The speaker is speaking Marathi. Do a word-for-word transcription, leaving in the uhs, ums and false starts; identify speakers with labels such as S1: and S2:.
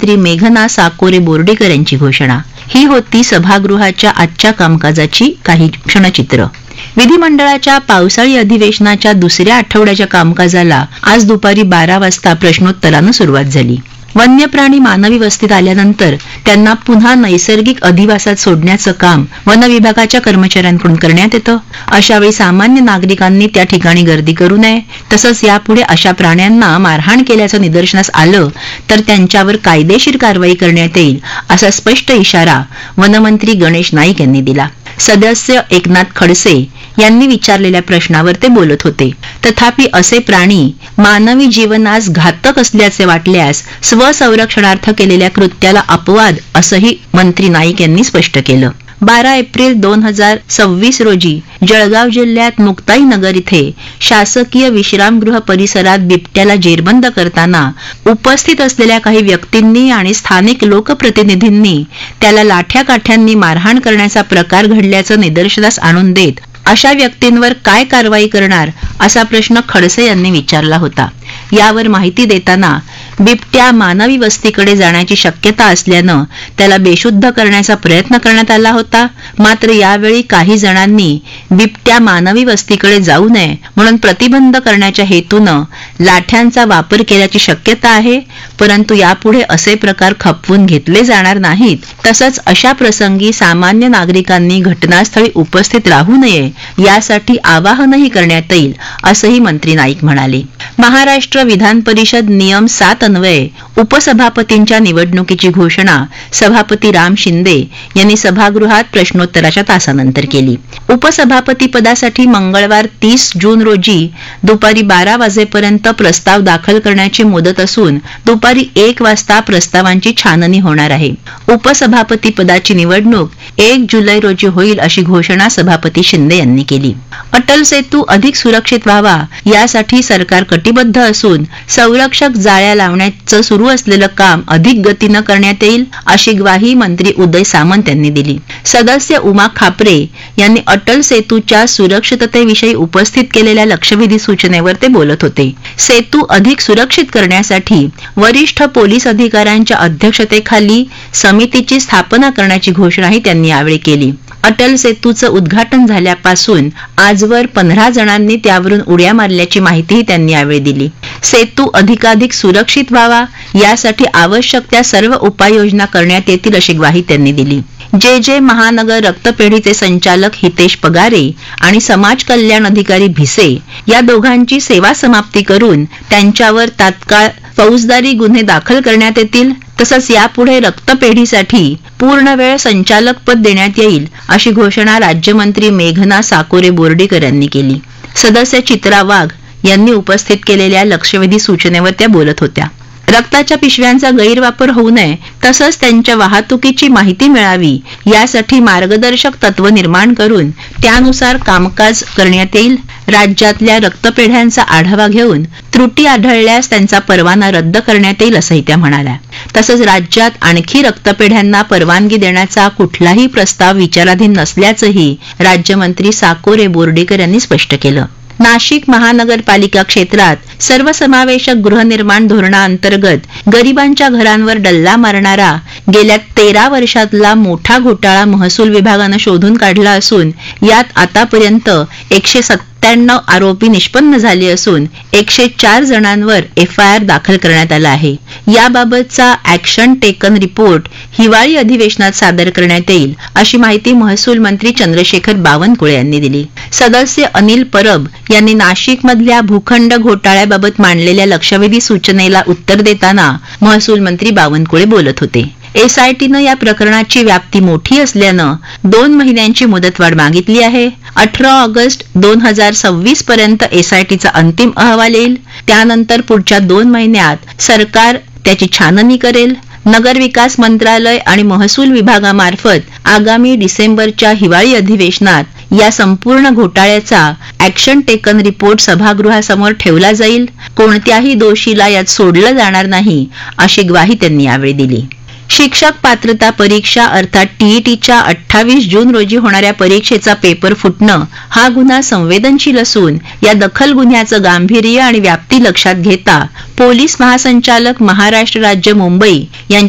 S1: राज्यमंत्री मेघना साकोरे बोर्डीकर यांची घोषणा. ही होती सभागृहाच्या आजच्या कामकाजाची काही क्षणचित्र. विधिमंडळाच्या पावसाळी अधिवेशनाच्या दुसऱ्या आठवड्याच्या कामकाजाला आज दुपारी बारा वाजता प्रश्नोत्तरानं सुरुवात झाली. वन्य प्राणी मानवी वस्तीत आल्यानंतर त्यांना पुन्हा नैसर्गिक अधिवासात सोडण्याचं काम वन विभागाच्या कर्मचाऱ्यांकडून करण्यात येतं. अशावेळी सामान्य नागरिकांनी त्या ठिकाणी गर्दी करू नये. तसंच यापुढे अशा प्राण्यांना मारहाण केल्याचं निदर्शनास आलं तर त्यांच्यावर कायदेशीर कारवाई करण्यात येईल असा स्पष्ट इशारा वनमंत्री गणेश नाईक यांनी दिला. सदस्य एकनाथ खडसे यांनी विचारलेल्या प्रश्नावर ते बोलत होते. तथापि असे प्राणी मानवी जीवनास घातक असल्याचे वाटल्यास स्वसंरक्षणार्थ केलेल्या कृत्याला अपवाद असंही मंत्री नाईक यांनी स्पष्ट केलं. बारा एप्रिल दोन हजार सव्वीस रोजी जळगाव जिल्ह्यात मुक्ताईनगर इथे शासकीय विश्रामगृह परिसरात बिबट्याला जेरबंद करताना उपस्थित असलेल्या काही व्यक्तींनी आणि स्थानिक लोकप्रतिनिधींनी त्याला लाठ्या काठ्यांनी मारहाण करण्याचा प्रकार घडल्याचं निदर्शनास आणून देत अशा व्यक्तींवर काय कारवाई करणार असा प्रश्न खडसे यांनी विचारला होता. यावर माहिती देताना बिबट्या मानवी वस्तीकडे जाण्याची शक्यता असल्यानं त्याला बेशुद्ध करण्याचा प्रयत्न करण्यात आला होता. मात्र यावेळी काही जणांनी बिबट्या मानवी वस्तीकडे जाऊ नये म्हणून प्रतिबंध करण्याच्या हेतूनं लाठ्यांचा वापर केल्याची शक्यता आहे. परंतु यापुढे असे प्रकार खपवून घेतले जाणार नाहीत. तसंच अशा प्रसंगी सामान्य नागरिकांनी घटनास्थळी उपस्थित राहू नये यासाठी आवाहनही करण्यात येईल असंही मंत्री नाईक म्हणाले. महाराष्ट्र विधान परिषद नियम सात अन्वये उपसभापतींच्या निवडणुकीची घोषणा सभापती राम शिंदे यांनी सभागृहात प्रश्नोत्तराच्या तासानंतर केली. उपसभापती पदासाठी मंगळवार तीस जून रोजी दुपारी बारा वाजेपर्यंत प्रस्ताव दाखल करण्याची मुदत असून दुपारी एक वाजता प्रस्तावांची छाननी होणार आहे. उपसभापती पदाची निवडणूक एक जुलै रोजी होईल अशी घोषणा सभापती शिंदे यांनी केली. अटल सेतू अधिक सुरक्षित व्हावा यासाठी सरकार कटिबद्ध असून संरक्षक जाळ्या लावण्याचं सुरू असलेलं काम अधिक गतीनं करण्यात येईल अशी ग्वाही मंत्री उदय सामंत यांनी दिली. सदस्य उमा खापरे यांनी अटल सेतूच्या सुरक्षिततेविषयी उपस्थित केलेल्या लक्षवेधी सूचनेवर ते बोलत होते. सेतू अधिक सुरक्षित करण्यासाठी वरिष्ठ पोलीस अधिकाऱ्यांच्या अध्यक्षतेखाली समितीची स्थापना करण्याची घोषणाही त्यांनी यावेळी केली. अटल सेतूचं उद्घाटन झाल्यापासून आजवर पंधरा जणांनी त्यावरून उड्या मारल्याची माहितीही त्यांनी यावेळी दिली. सेतू अधिकाधिक सुरक्षित व्हावा यासाठी आवश्यक त्या सर्व उपाययोजना करण्यात येतील अशी ग्वाही त्यांनी दिली. जे जे महानगर रक्तपेढीचे संचालक हितेश पगारे आणि समाज कल्याण अधिकारी भिसे या दोघांची सेवा समाप्ती करून त्यांच्यावर तात्काळ फौजदारी गुन्हे दाखल करण्यात येतील. तसंच यापुढे रक्तपेढीसाठी पूर्णवेळ संचालक पद देण्यात येईल अशी घोषणा राज्यमंत्री मेघना साकोरे बोर्डीकर यांनी केली. सदस्य चित्रा वाघ यांनी उपस्थित केलेल्या लक्षवेधी सूचनेवर त्या बोलत होत्या. रक्ताच्या पिशव्यांचा गैरवापर होऊ नये तसंच त्यांच्या वाहतुकीची माहिती मिळावी यासाठी मार्गदर्शक तत्व निर्माण करून त्यानुसार कामकाज करण्यात येईल. राज्यातल्या रक्तपेढ्यांचा आढावा घेऊन त्रुटी आढळल्यास त्यांचा परवाना रद्द करण्यात येईल असंही त्या म्हणाल्या. तसंच राज्यात आणखी रक्तपेढ्यांना परवानगी देण्याचा कुठलाही प्रस्ताव विचाराधीन नसल्याचंही राज्यमंत्री साकोरे बोर्डीकर यांनी स्पष्ट केलं. नाशिक महानगरपालिका क्षेत्रात सर्वसमावेशक गृहनिर्माण धोरणाअंतर्गत गरिबांच्या घरांवर डल्ला मारणारा गेल्या तेरा वर्षातला मोठा घोटाळा महसूल विभागानं शोधून काढला असून यात आतापर्यंत एकशे सत्त्याण्णव आरोपी निष्पन्न झाले असून एकशे चार जणांवर एफ आय आर दाखल करण्यात आला आहे. याबाबतचा ऍक्शन टेकन रिपोर्ट हिवाळी अधिवेशनात सादर करण्यात येईल अशी माहिती महसूल मंत्री चंद्रशेखर बावनकुळे यांनी दिली. सदस्य अनिल परब यांनी नाशिक मधल्या भूखंड घोटाळ्याबाबत मांडलेल्या लक्षवेधी सूचनेला उत्तर देताना महसूल मंत्री बावनकुळे बोलत होते. एसआयटीनं या प्रकरणाची व्याप्ती मोठी असल्यानं दोन महिन्यांची मुदतवाढ मागितली आहे. अठरा ऑगस्ट दोन हजार सव्वीस पर्यंत एसआयटीचा अंतिम अहवाल येईल. त्यानंतर पुढच्या दोन महिन्यात सरकार त्याची छाननी करेल. नगरविकास मंत्रालय आणि महसूल विभागामार्फत आगामी डिसेंबरच्या हिवाळी अधिवेशनात या संपूर्ण घोटाळ्याचा ऍक्शन टेकन रिपोर्ट सभागृहासमोर ठेवला जाईल. कोणत्याही दोषीला यात सोडलं जाणार नाही अशी ग्वाही त्यांनी यावेळी दिली. शिक्षक पात्रता परीक्षा अर्थात टीईटीच्या अठ्ठावीस जून रोजी होणाऱ्या परीक्षेचा पेपर फुटणं हा गुन्हा संवेदनशील असून या दखल गुन्ह्याचं गांभीर्य आणि व्याप्ती लक्षात घेता पोलीस महासंचालक महाराष्ट्र राज्य मुंबई यांच्या